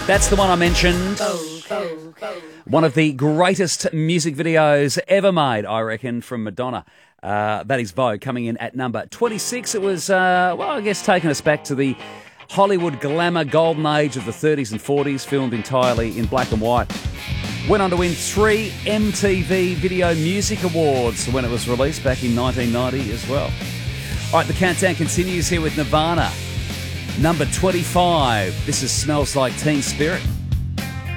That's the one I mentioned. One of the greatest music videos ever made, I reckon, from Madonna. That is Vogue, coming in at number 26. It was, I guess, taking us back to the Hollywood glamour golden age of the 30s and 40s, filmed entirely in black and white. Went on to win 3 MTV Video Music Awards when it was released back in 1990 as well. All right, the countdown continues here with Nirvana. Number 25. This is Smells Like Teen Spirit.